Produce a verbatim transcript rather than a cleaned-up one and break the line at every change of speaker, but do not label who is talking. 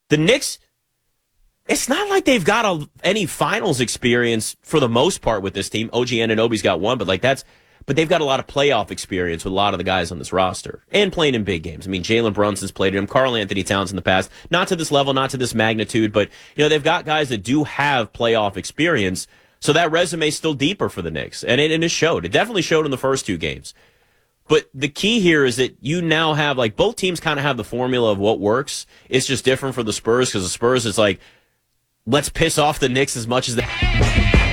The Knicks, it's not like they've got a, any finals experience for the most part with this team. O G Anunoby's got one, but like that's, but they've got a lot of playoff experience with a lot of the guys on this roster and playing in big games. I mean, Jalen Brunson's played in them, Karl Anthony Towns in the past, not to this level, not to this magnitude, but you know they've got guys that do have playoff experience. So that resume is still deeper for the Knicks, and it, and it showed. It definitely showed in the first two games. But the key here is that you now have, like, both teams kind of have the formula of what works. It's just different for the Spurs because the Spurs is like, let's piss off the Knicks as much as they...